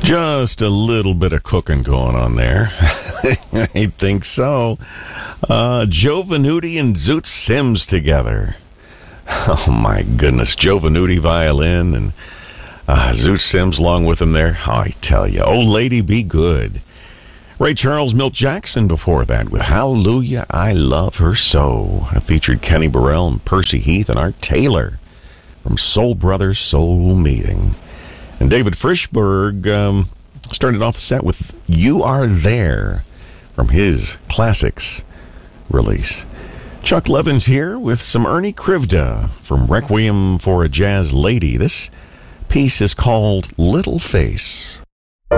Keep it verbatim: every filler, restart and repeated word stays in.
Just a little bit of cooking going on there. I think so. Uh, Joe Venuti and Zoot Sims together. Oh, my goodness. Joe Venuti violin and uh, Zoot Sims along with him there. Oh, I tell you. Oh, Lady Be Good. Ray Charles, Milt Jackson before that with Hallelujah, I Love Her So. I featured Kenny Burrell and Percy Heath and Art Taylor from Soul Brothers Soul Meeting. And David Frischberg um, started off the set with You Are There from his Classics release. Chuck Levin's here with some Ernie Krivda from Requiem for a Jazz Lady. This piece is called Little Face.